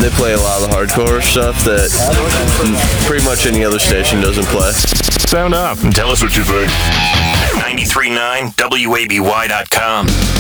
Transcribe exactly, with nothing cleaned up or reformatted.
they play a lot of the hardcore stuff that pretty much any other station doesn't play. Sound up and tell us what you think. nine three nine W A B Y dot com.